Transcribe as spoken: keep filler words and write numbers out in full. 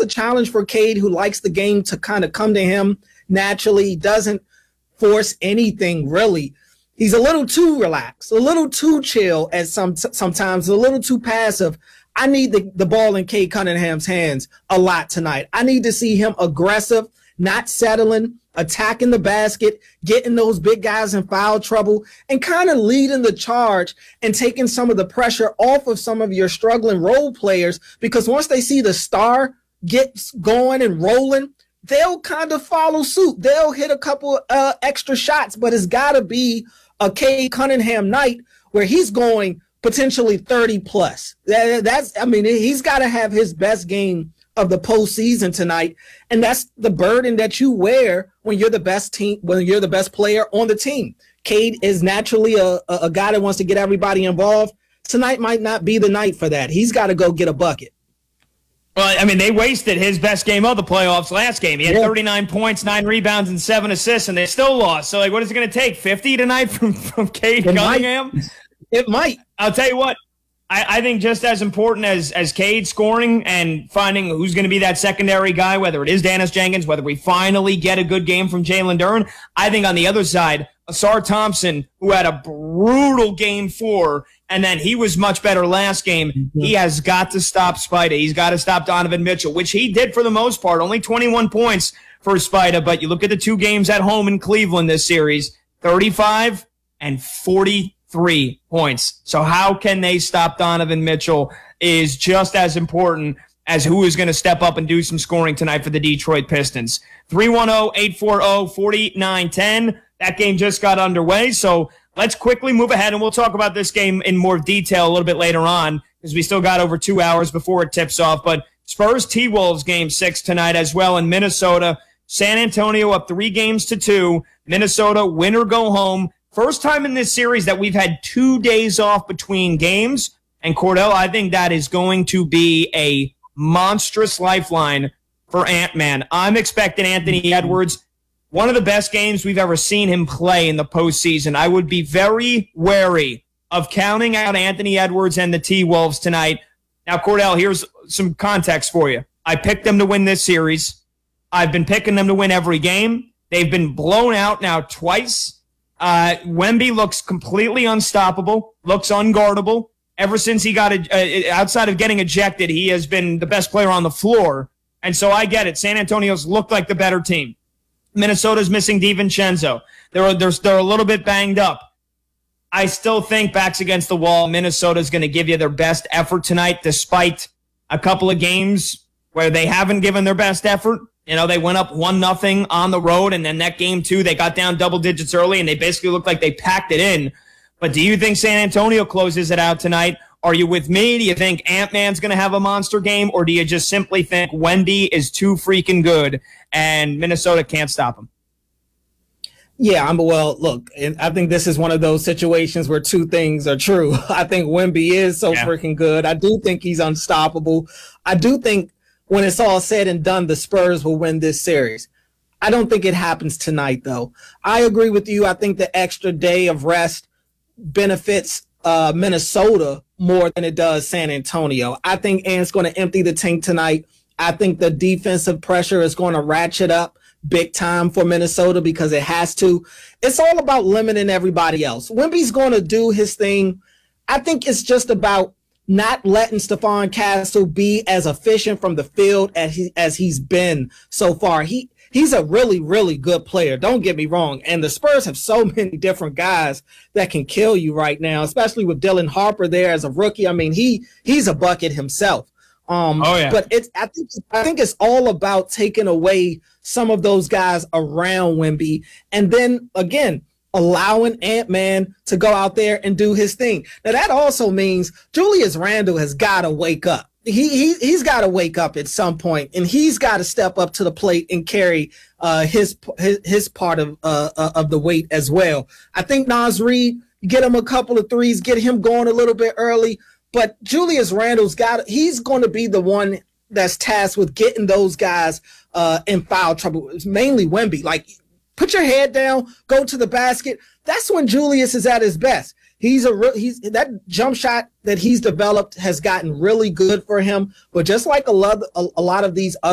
a challenge for Cade, who likes the game to kind of come to him naturally. He doesn't force anything really. He's a little too relaxed, a little too chill at some sometimes, a little too passive. I need the, the ball in Cade Cunningham's hands a lot tonight. I need to see him aggressive, not settling, attacking the basket, getting those big guys in foul trouble, and kind of leading the charge and taking some of the pressure off of some of your struggling role players, because once they see the star get going and rolling, they'll kind of follow suit. They'll hit a couple uh, extra shots, but it's got to be a Cade Cunningham night where he's going potentially thirty plus. That, that's, I mean, he's got to have his best game of the postseason tonight, and that's the burden that you wear when you're the best team, when you're the best player on the team. Cade is naturally a, a, a guy that wants to get everybody involved. Tonight might not be the night for that. He's got to go get a bucket. Well, I mean, they wasted his best game of the playoffs last game. He had yeah. thirty-nine points, nine rebounds, and seven assists, and they still lost. So, like, what is it going to take? fifty tonight from, from Cade it Cunningham? Might. It might. I'll tell you what. I, I think just as important as, as Cade scoring and finding who's going to be that secondary guy, whether it is Dennis Jenkins, whether we finally get a good game from Jalen Duren, I think on the other side, Asar Thompson, who had a brutal game four, and then he was much better last game. Mm-hmm. He has got to stop Spida. He's got to stop Donovan Mitchell, which he did for the most part. Only twenty-one points for Spida, but you look at the two games at home in Cleveland this series, thirty-five and forty-three points. So how can they stop Donovan Mitchell is just as important as who is going to step up and do some scoring tonight for the Detroit Pistons. three one zero, eight four zero, four nine one zero. That game just got underway, so let's quickly move ahead, and we'll talk about this game in more detail a little bit later on because we still got over two hours before it tips off. But Spurs T-Wolves game six tonight as well in Minnesota. San Antonio up three games to two. Minnesota, win or go home. First time in this series that we've had two days off between games. And Cordell, I think that is going to be a monstrous lifeline for Ant-Man. I'm expecting Anthony Edwards, one of the best games we've ever seen him play in the postseason. I would be very wary of counting out Anthony Edwards and the T-Wolves tonight. Now, Cordell, here's some context for you. I picked them to win this series. I've been picking them to win every game. They've been blown out now twice. Uh, Wemby looks completely unstoppable, looks unguardable. Ever since he got, uh, outside of getting ejected, he has been the best player on the floor. And so I get it. San Antonio's looked like the better team. Minnesota's missing DiVincenzo. They're, they're, they're a little bit banged up. I still think backs against the wall, Minnesota's going to give you their best effort tonight, despite a couple of games where they haven't given their best effort. You know, they went up one nothing on the road, and then that game, too, they got down double digits early, and they basically looked like they packed it in. But do you think San Antonio closes it out tonight? Are you with me? Do you think Ant-Man's going to have a monster game, or do you just simply think Wemby is too freaking good and Minnesota can't stop him? Yeah, I'm well, look, I think this is one of those situations where two things are true. I think Wemby is so yeah. freaking good. I do think he's unstoppable. I do think when it's all said and done, the Spurs will win this series. I don't think it happens tonight, though. I agree with you. I think the extra day of rest benefits uh, Minnesota more than it does San Antonio. I think Ant's going to empty the tank tonight. I think the defensive pressure is going to ratchet up big time for Minnesota because it has to. It's all about limiting everybody else. Wemby's going to do his thing. I think it's just about not letting Stephon Castle be as efficient from the field as he as he's been so far. He he's a really, really good player. Don't get me wrong. And the Spurs have so many different guys that can kill you right now, especially with Dylan Harper there as a rookie. I mean, he he's a bucket himself. Um, oh, yeah. But it's I think I think it's all about taking away some of those guys around Wemby, and then again allowing Ant-Man to go out there and do his thing. Now that also means Julius Randle has got to wake up. He he he's got to wake up at some point, and he's got to step up to the plate and carry uh, his his his part of uh, uh, of the weight as well. I think Naz Reid, get him a couple of threes, get him going a little bit early. But Julius Randle's got, he's going to be the one that's tasked with getting those guys uh, in foul trouble. It's mainly Wemby. Like, put your head down, go to the basket. That's when Julius is at his best. He's a he's that jump shot that he's developed has gotten really good for him. But just like a lot, a, a lot of these other